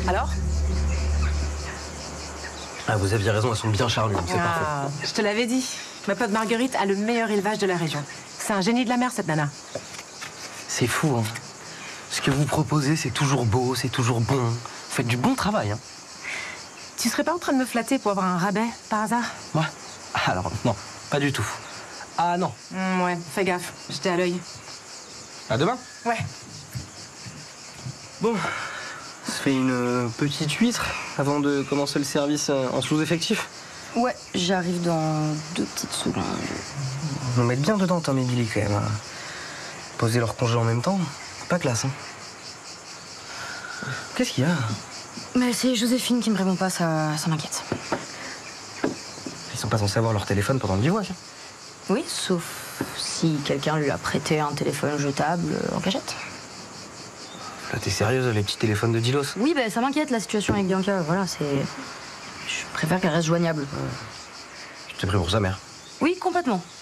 Alors? Ah, vous aviez raison, elles sont bien charnues, c'est parfait. Je te l'avais dit. Ma pote Marguerite a le meilleur élevage de la région. C'est un génie de la mer, cette nana. C'est fou, hein. Ce que vous proposez, c'est toujours beau, c'est toujours bon. Vous faites du bon travail, hein. Tu serais pas en train de me flatter pour avoir un rabais, par hasard? Moi? Alors, non, pas du tout. Ah non. Ouais, fais gaffe, j'étais à l'œil. À demain? Ouais. Bon, ça fait une petite huître avant de commencer le service en sous-effectif. Ouais, j'arrive dans 2 petites secondes. Ils vont mettre bien dedans, Tom et Billy, quand même. Hein. Poser leur congé en même temps, pas classe, hein. Qu'est-ce qu'il y a? Mais c'est Joséphine qui me répond pas, ça m'inquiète. Ils sont pas censés avoir leur téléphone pendant le bivouac. Hein. Oui, sauf si quelqu'un lui a prêté un téléphone jetable en cachette. Là, t'es sérieuse, les petits téléphones de Dilos? Oui, bah ça m'inquiète la situation avec Bianca, voilà, c'est... Je préfère qu'elle reste joignable. Je t'ai pris pour sa mère. Oui, complètement.